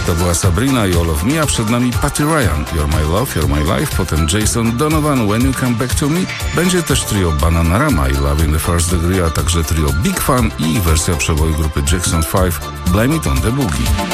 To była Sabrina i All of Me, a przed nami Patty Ryan, You're My Love, You're My Life, potem Jason Donovan, When You Come Back To Me. Będzie też trio Bananarama i Love in the First Degree, a także trio Big Fun i wersja przeboju grupy Jackson 5, Blame It On The Boogie.